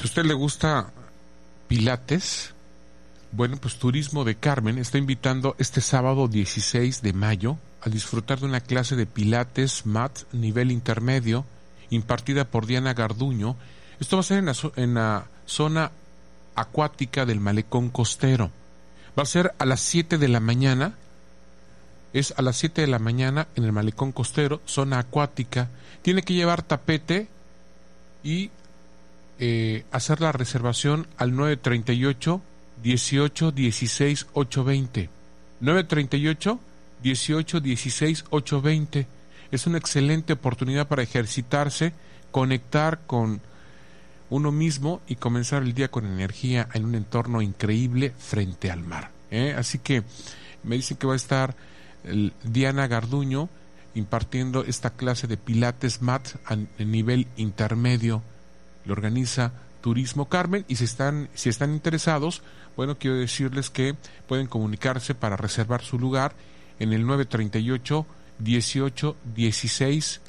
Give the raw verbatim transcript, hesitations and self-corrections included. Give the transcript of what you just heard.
Si a usted le gusta Pilates, bueno, pues Turismo de Carmen está invitando este sábado dieciséis de mayo a disfrutar de una clase de Pilates Mat nivel intermedio impartida por Diana Garduño. Esto va a ser en la, en la zona acuática del Malecón Costero. Va a ser a las siete de la mañana. Es a las siete de la mañana en el Malecón Costero, zona acuática. Tiene que llevar tapete y eh, hacer la reservación al nueve treinta y ocho, dieciocho, dieciséis, ochocientos veinte. nueve treinta y ocho, dieciocho, dieciséis, ochocientos veinte. Es una excelente oportunidad para ejercitarse, conectar con uno mismo y comenzar el día con energía en un entorno increíble frente al mar. ¿eh? Así que me dicen que va a estar el Diana Garduño impartiendo esta clase de Pilates Mat a nivel intermedio. Lo organiza Turismo Carmen y si están, si están interesados, bueno, quiero decirles que pueden comunicarse para reservar su lugar en el nueve treinta y ocho, dieciocho, dieciséis,